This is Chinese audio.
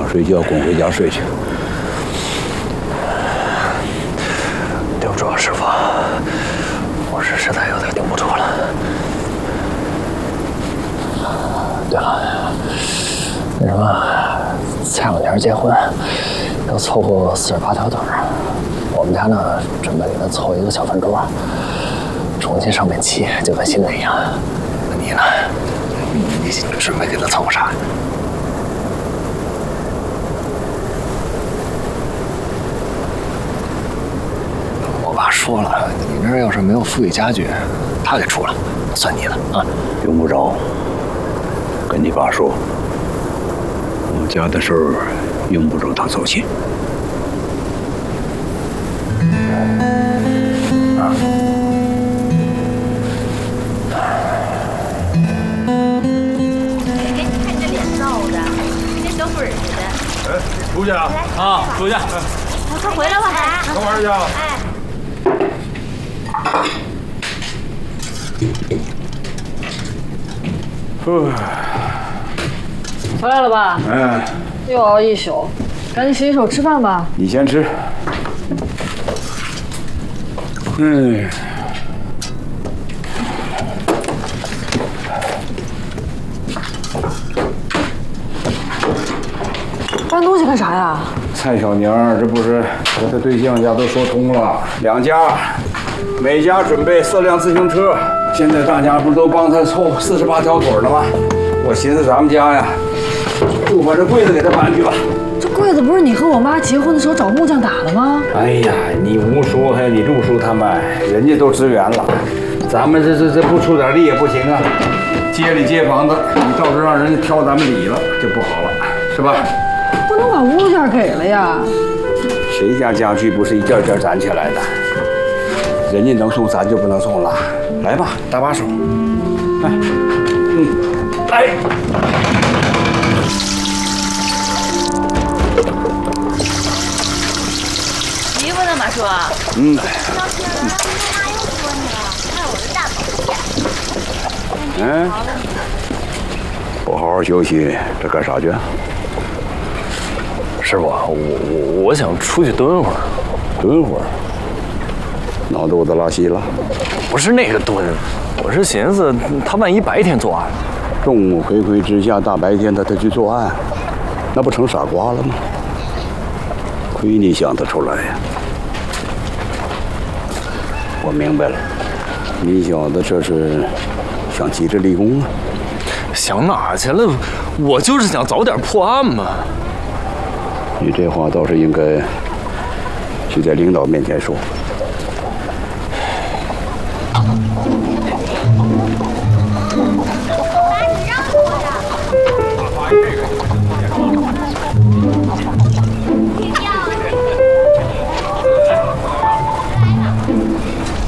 想睡觉，滚回家睡去。 对不住啊，师傅，我是实在有点顶不住了。对了，那什么，前2天结婚，要凑够48条腿儿，我们家呢准备给他凑一个小饭桌，重新上面漆，就跟新的一样。那你呢？你准备给他凑个啥？我爸说了，你这要是没有富裕家具，他给出了，算你的啊。 用不着，跟你爸说，我家的事儿用不着他操心。 出去啊！啊，出去！ 快回来吧， 干嘛去啊？ 回来了吧？ 哎， 又熬一宿，赶紧洗洗手吃饭吧。 你先吃。 搬东西干啥呀？ 蔡小娘这不是和她对象家都说通了，2家每家准备4辆自行车。现在大家不是都帮她凑48条腿了吗？我寻思咱们家呀，就把这柜子给她搬去吧。 这柜子不是你和我妈结婚的时候找木匠打的吗？ 哎呀，你吴叔还有你陆叔他们，人家都支援了，咱们这不出点力也不行啊。街里街坊的，你到时候让人家挑咱们理了，就不好了，是吧？ 不能把物件给了呀！ 谁家家具不是一件件攒起来的？人家能送，咱就不能送了。来吧，搭把手。来，来。 衣服呢，马叔？ 嗯。 妈又说你了，看我的大宝剑。 嗯。不好好休息，这干啥去？ 师傅，我想出去蹲会儿。 蹲会儿？闹肚子拉稀了？ 不是那个蹲，我是寻思他万一白天作案， 众目睽睽之下，大白天的他去作案，那不成傻瓜了吗？亏你想得出来呀！我明白了，你小子这是想急着立功啊？ 想哪去了？我就是想早点破案嘛。 你这话倒是应该去在领导面前说。